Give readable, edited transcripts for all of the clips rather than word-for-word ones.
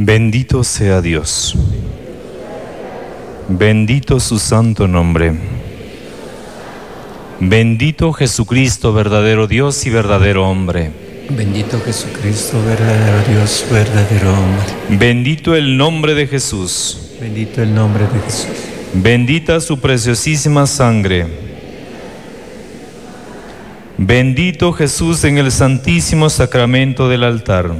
Bendito sea Dios. Bendito su santo nombre. Bendito Jesucristo, verdadero Dios y verdadero hombre. Bendito Jesucristo, verdadero Dios, verdadero hombre. Bendito el nombre de Jesús. Bendito el nombre de Jesús. Bendita su preciosísima sangre. Bendito Jesús en el santísimo sacramento del altar.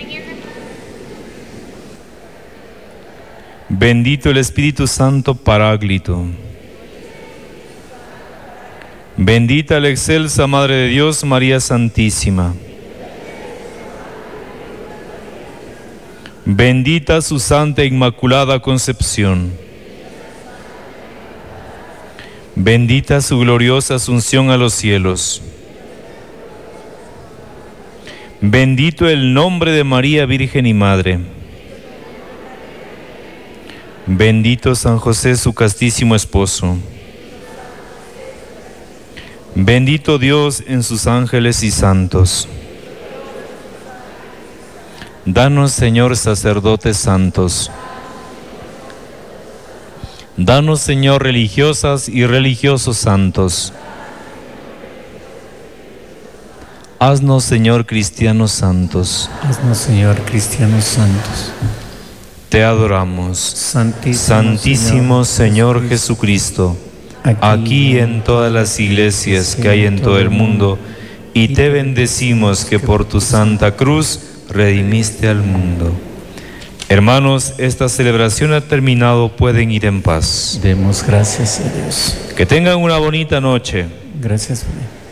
Bendito el Espíritu Santo Paráclito. Bendita la excelsa Madre de Dios, María Santísima. Bendita su Santa e Inmaculada Concepción. Bendita su gloriosa asunción a los cielos. Bendito el nombre de María Virgen y Madre. Bendito San José, su castísimo esposo. Bendito Dios en sus ángeles y santos. Danos, Señor, sacerdotes santos. Danos, Señor, religiosas y religiosos santos. Haznos, Señor, cristianos santos. Haznos, Señor, cristianos santos. Te adoramos, Santísimo Señor Jesucristo, aquí en todas las iglesias que hay en todo el mundo, y te bendecimos que por tu Santa Cruz redimiste al mundo. Hermanos, esta celebración ha terminado, pueden ir en paz. Demos gracias a Dios. Que tengan una bonita noche. Gracias, Padre.